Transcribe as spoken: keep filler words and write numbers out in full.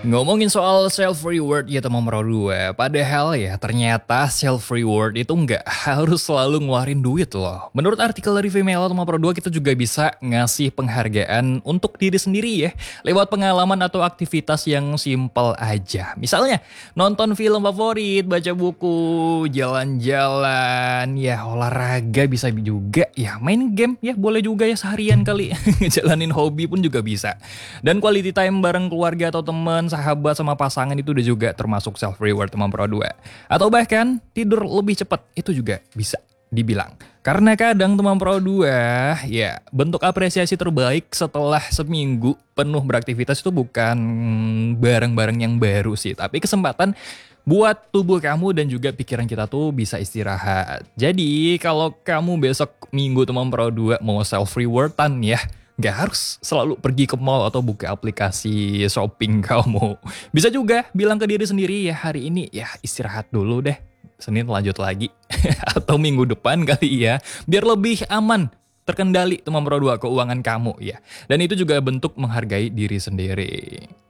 Ngomongin soal self reward ya teman Pro dua, padahal ya ternyata self reward itu nggak harus selalu ngeluarin duit loh. Menurut artikel dari Vimeo teman Pro dua, kita juga bisa ngasih penghargaan untuk diri sendiri ya, lewat pengalaman atau aktivitas yang simpel aja. Misalnya nonton film favorit, baca buku, jalan-jalan, ya olahraga bisa juga ya, main game ya boleh juga ya seharian kali. Jalanin hobi pun juga bisa. Dan quality time bareng keluarga atau teman, sahabat sama pasangan itu udah juga termasuk self reward teman Pro dua. Atau bahkan tidur lebih cepat itu juga bisa dibilang. Karena kadang teman Pro dua, ya bentuk apresiasi terbaik setelah seminggu penuh beraktivitas itu bukan barang-barang yang baru sih, tapi kesempatan buat tubuh kamu dan juga pikiran kita tuh bisa istirahat. Jadi kalau kamu besok minggu teman Pro dua mau self rewardan ya, nggak harus selalu pergi ke mall atau buka aplikasi shopping kamu. Bisa juga bilang ke diri sendiri ya, hari ini ya istirahat dulu deh, Senin lanjut lagi. Atau minggu depan kali ya, biar lebih aman terkendali teman Pro dua keuangan kamu ya. Dan itu juga bentuk menghargai diri sendiri.